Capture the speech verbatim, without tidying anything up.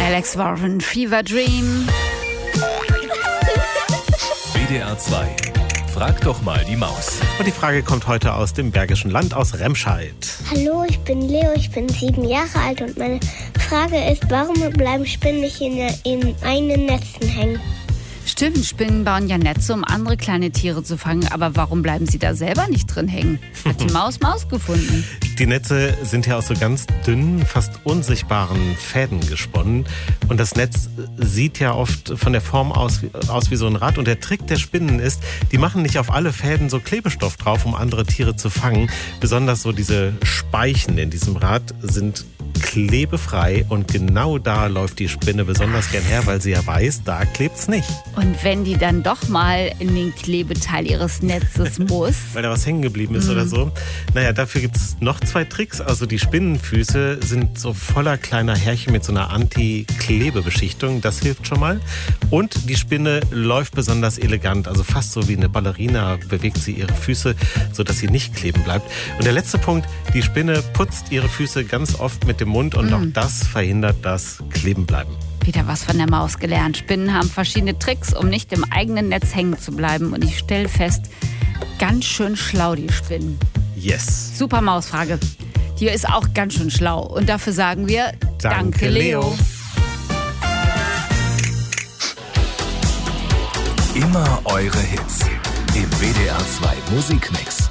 Alex Warren, Fever Dream. W D R zwei. Frag doch mal die Maus. Und die Frage kommt heute aus dem Bergischen Land, aus Remscheid. Hallo, ich bin Leo, ich bin sieben Jahre alt und meine Frage ist, warum bleiben Spinnen nicht in, in einen Netzen hängen? Stimmt, Spinnen bauen ja Netze, um andere kleine Tiere zu fangen. Aber warum bleiben sie da selber nicht drin hängen? Hat die Maus Maus gefunden? Die Netze sind ja aus so ganz dünnen, fast unsichtbaren Fäden gesponnen. Und das Netz sieht ja oft von der Form aus, aus wie so ein Rad. Und der Trick der Spinnen ist, die machen nicht auf alle Fäden so Klebestoff drauf, um andere Tiere zu fangen. Besonders so diese Speichen in diesem Rad sind klebefrei. Und genau da läuft die Spinne besonders gern her, weil sie ja weiß, da klebt's nicht. Und wenn die dann doch mal in den Klebeteil ihres Netzes muss? Weil da was hängen geblieben ist mm. oder so. Naja, dafür gibt's noch zwei Tricks. Also die Spinnenfüße sind so voller kleiner Härchen mit so einer Anti-Klebebeschichtung. Das hilft schon mal. Und die Spinne läuft besonders elegant. Also fast so wie eine Ballerina bewegt sie ihre Füße, sodass sie nicht kleben bleibt. Und der letzte Punkt, die Spinne putzt ihre Füße ganz oft mit dem Mund. Und mm. auch das verhindert das Kleben bleiben. Wieder was von der Maus gelernt. Spinnen haben verschiedene Tricks, um nicht im eigenen Netz hängen zu bleiben. Und ich stelle fest, ganz schön schlau, die Spinnen. Yes. Super Mausfrage. Die ist auch ganz schön schlau. Und dafür sagen wir Danke, Danke Leo. Immer eure Hits im W D R zwei Musikmix.